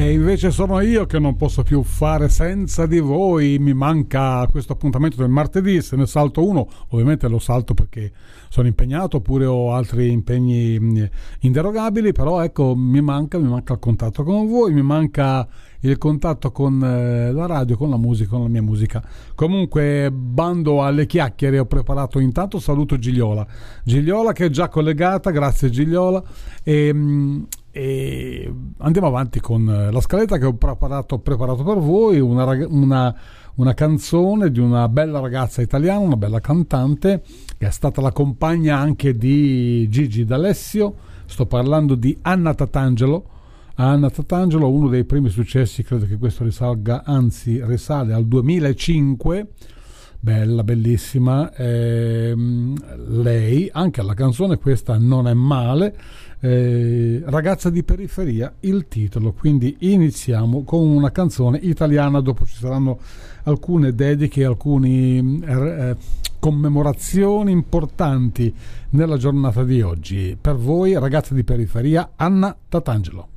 E invece sono io che non posso più fare senza di voi. Mi manca questo appuntamento del martedì. Se ne salto uno, ovviamente lo salto perché sono impegnato oppure ho altri impegni inderogabili, però ecco, mi manca il contatto con voi, mi manca il contatto con la radio, con la musica, con la mia musica. Comunque, bando alle chiacchiere, ho preparato, intanto saluto Gigliola che è già collegata, grazie Gigliola, e andiamo avanti con la scaletta che ho preparato per voi, una canzone di una bella ragazza italiana, una bella cantante che è stata la compagna anche di Gigi D'Alessio. Sto parlando di Anna Tatangelo, uno dei primi successi, credo che questo risale al 2005. Bellissima, lei, anche la canzone questa non è male, Ragazza di periferia, il titolo. Quindi iniziamo con una canzone italiana, dopo ci saranno alcune dediche, alcune commemorazioni importanti nella giornata di oggi. Per voi, Ragazza di periferia, Anna Tatangelo.